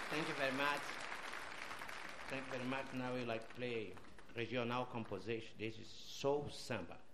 Thank you very much. Thank you very much. Now we like play regional composition. This is Soul Samba.